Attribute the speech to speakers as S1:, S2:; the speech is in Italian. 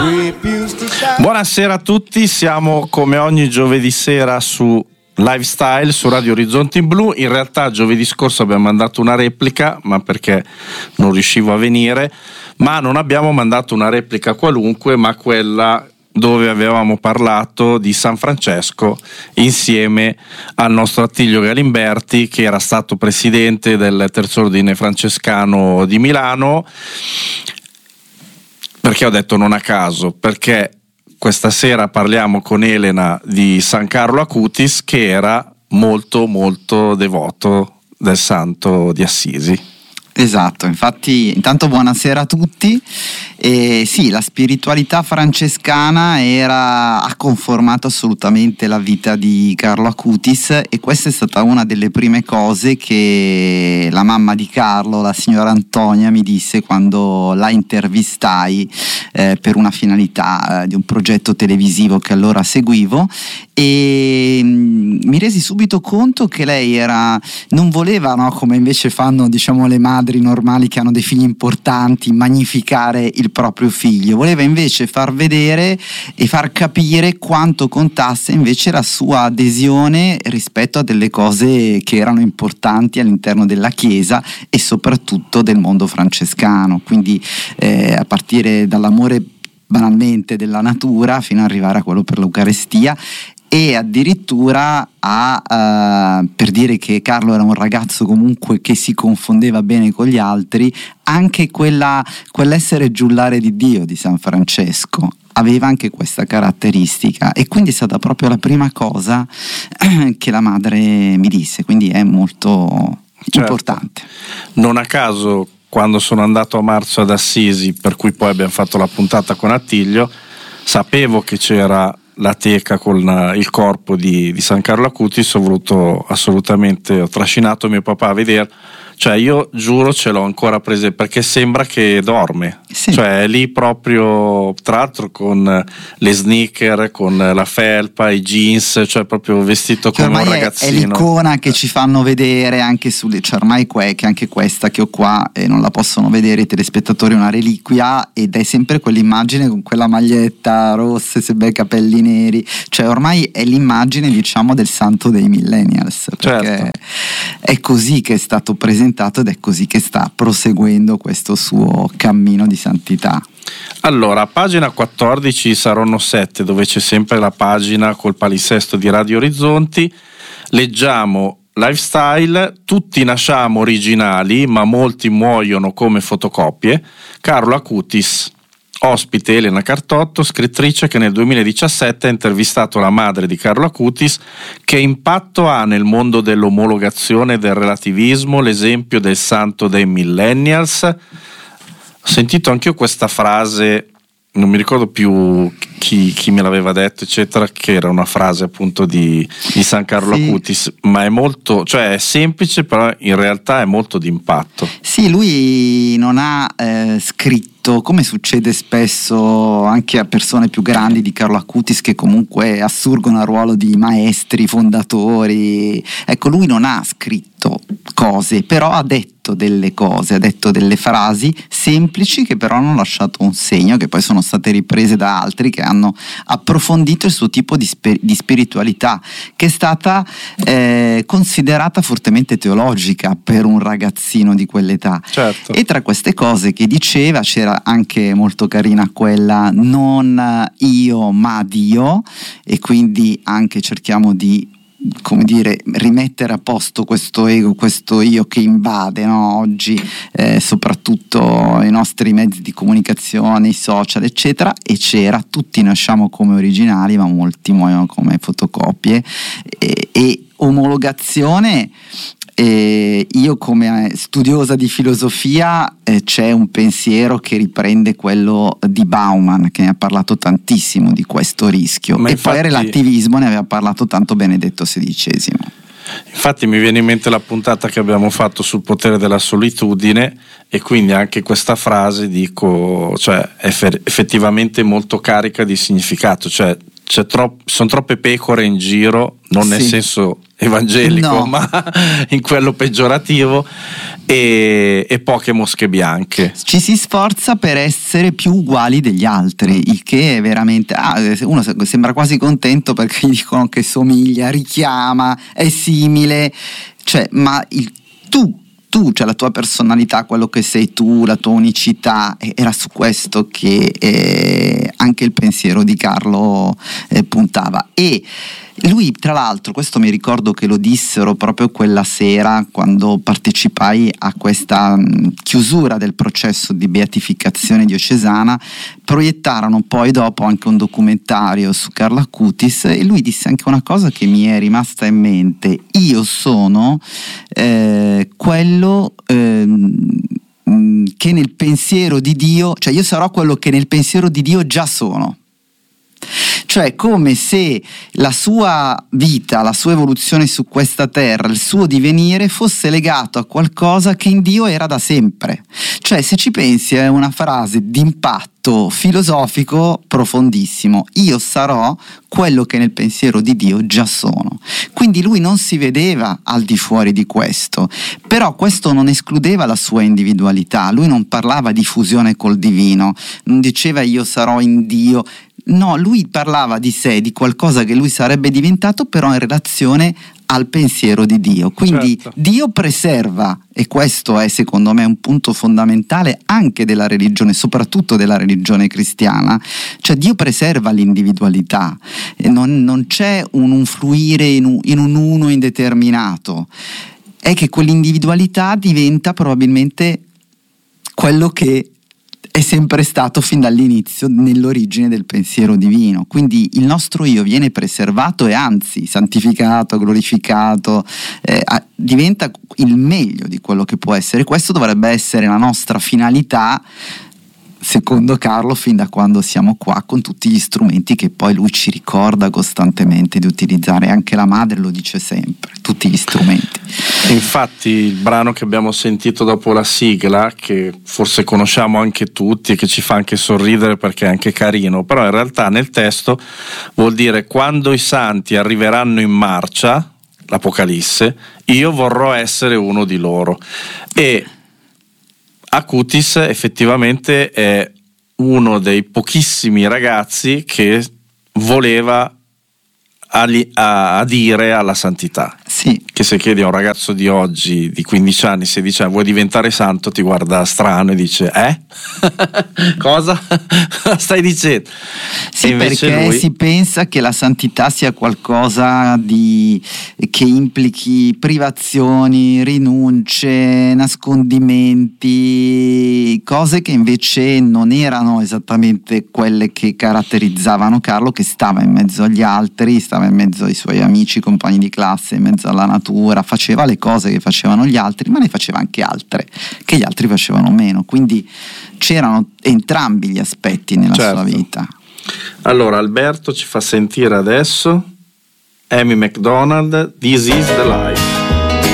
S1: Buonasera a tutti, siamo come ogni giovedì sera su Lifestyle su Radio Orizzonti Blu. In realtà giovedì scorso abbiamo mandato una replica, ma perché non riuscivo a venire, ma non abbiamo mandato una replica qualunque, ma quella dove avevamo parlato di San Francesco insieme al nostro Attilio Galimberti, che era stato presidente del Terzo Ordine Francescano di Milano. Perché ho detto non a caso? Perché questa sera parliamo con Elena di San Carlo Acutis, che era molto molto devoto del santo di Assisi.
S2: Esatto, infatti intanto buonasera a tutti. Sì, la spiritualità francescana ha conformato assolutamente la vita di Carlo Acutis, e questa è stata una delle prime cose che la mamma di Carlo, la signora Antonia, mi disse quando la intervistai per una finalità di un progetto televisivo che allora seguivo, e mi resi subito conto che lei non voleva, no, come invece fanno, diciamo, le madri normali che hanno dei figli importanti, magnificare il proprio figlio. Voleva invece far vedere e far capire quanto contasse invece la sua adesione rispetto a delle cose che erano importanti all'interno della Chiesa e soprattutto del mondo francescano, quindi a partire dall'amore banalmente della natura fino ad arrivare a quello per l'Eucarestia. E addirittura per dire che Carlo era un ragazzo comunque che si confondeva bene con gli altri, anche quell'essere giullare di Dio di San Francesco aveva anche questa caratteristica, e quindi è stata proprio la prima cosa che la madre mi disse, quindi è molto importante.
S1: Non a caso, quando sono andato a marzo ad Assisi, per cui poi abbiamo fatto la puntata con Attilio, sapevo che c'era la teca con il corpo di San Carlo Acutis. Ho trascinato mio papà a vedere, cioè io giuro ce l'ho ancora presa, perché sembra che dorme, sì. Cioè è lì proprio, tra l'altro con le sneaker, con la felpa, i jeans, cioè proprio vestito come un ragazzino.
S2: È l'icona che ci fanno vedere anche cioè ormai che anche questa che ho qua e non la possono vedere i telespettatori, è una reliquia, ed è sempre quell'immagine con quella maglietta rossa e bei capelli neri, cioè ormai è l'immagine, diciamo, del santo dei millennials, perché è così che è stato presentato ed è così che sta proseguendo questo suo cammino di santità.
S1: Allora, a pagina 14 saranno 7, dove c'è sempre la pagina col palinsesto di Radio Orizzonti, leggiamo Lifestyle: tutti nasciamo originali ma molti muoiono come fotocopie. Carlo Acutis. Ospite Elena Cartotto, scrittrice che nel 2017 ha intervistato la madre di Carlo Acutis. Che impatto ha nel mondo dell'omologazione e del relativismo l'esempio del santo dei millennials? Ho sentito anch'io questa frase, non mi ricordo più chi me l'aveva detto, eccetera, che era una frase appunto di San Carlo Acutis, ma è molto, cioè è semplice, però in realtà è molto d'impatto.
S2: Sì, lui non ha scritto, come succede spesso anche a persone più grandi di Carlo Acutis, che comunque assurgono al ruolo di maestri, fondatori. Ecco, lui non ha scritto cose, però ha detto delle cose, ha detto delle frasi semplici che però hanno lasciato un segno, che poi sono state riprese da altri che hanno approfondito il suo tipo di spiritualità, che è stata considerata fortemente teologica per un ragazzino di quell'età.
S1: Certo.
S2: E tra queste cose che diceva c'era anche molto carina quella non io ma Dio, e quindi anche cerchiamo di, come dire, rimettere a posto questo ego, questo io che invade, no? Oggi soprattutto i nostri mezzi di comunicazione, i social, eccetera, e c'era tutti nasciamo come originali ma molti muoiono come fotocopie, e omologazione. Io come studiosa di filosofia c'è un pensiero che riprende quello di Bauman, che ne ha parlato tantissimo di questo rischio, e poi relativismo ne aveva parlato tanto Benedetto XVI.
S1: Infatti mi viene in mente la puntata che abbiamo fatto sul potere della solitudine, e quindi anche questa frase dico, cioè è effettivamente molto carica di significato, cioè sono troppe pecore in giro, non nel senso evangelico, ma in quello peggiorativo, e poche mosche bianche.
S2: Ci si sforza per essere più uguali degli altri, il che è veramente uno sembra quasi contento perché gli dicono che somiglia, richiama, è simile, cioè, ma tu, cioè la tua personalità, quello che sei tu, la tua unicità, era su questo che anche il pensiero di Carlo puntava. E lui, tra l'altro, questo mi ricordo che lo dissero proprio quella sera quando partecipai a questa chiusura del processo di beatificazione diocesana, proiettarono poi dopo anche un documentario su Carlo Acutis e lui disse anche una cosa che mi è rimasta in mente: io sono quello che nel pensiero di Dio, cioè io sarò quello che nel pensiero di Dio già sono. Cioè, come se la sua vita, la sua evoluzione su questa terra, il suo divenire fosse legato a qualcosa che in Dio era da sempre. Cioè, se ci pensi, è una frase d'impatto filosofico profondissimo: io sarò quello che nel pensiero di Dio già sono. Quindi lui non si vedeva al di fuori di questo, però questo non escludeva la sua individualità. Lui non parlava di fusione col divino, non diceva io sarò in Dio. No, lui parlava di sé, di qualcosa che lui sarebbe diventato, però in relazione al pensiero di Dio. Quindi certo, Dio preserva, e questo è secondo me un punto fondamentale anche della religione, soprattutto della religione cristiana, cioè Dio preserva l'individualità, e non c'è un fluire in un uno indeterminato, è che quell'individualità diventa probabilmente quello che è sempre stato fin dall'inizio nell'origine del pensiero divino. Quindi il nostro io viene preservato e anzi santificato, glorificato, diventa il meglio di quello che può essere. Questo dovrebbe essere la nostra finalità, secondo Carlo, fin da quando siamo qua, con tutti gli strumenti che poi lui ci ricorda costantemente di utilizzare. Anche la madre lo dice sempre, tutti gli strumenti.
S1: Infatti il brano che abbiamo sentito dopo la sigla, che forse conosciamo anche tutti e che ci fa anche sorridere perché è anche carino, però in realtà nel testo vuol dire: quando i santi arriveranno in marcia, l'Apocalisse, io vorrò essere uno di loro. E Acutis effettivamente è uno dei pochissimi ragazzi che voleva adire alla santità.
S2: Sì.
S1: Che se chiedi a un ragazzo di oggi di 15 anni, 16 anni, vuoi diventare santo, ti guarda strano e dice cosa stai dicendo?
S2: Sì, perché si pensa che la santità sia qualcosa che implichi privazioni, rinunce, nascondimenti, cose che invece non erano esattamente quelle che caratterizzavano Carlo, che stava in mezzo agli altri, stava in mezzo ai suoi amici, compagni di classe, in mezzo alla natura, faceva le cose che facevano gli altri, ma ne faceva anche altre che gli altri facevano meno, quindi c'erano entrambi gli aspetti nella sua vita.
S1: Allora Alberto ci fa sentire adesso Amy Macdonald, This Is the Life.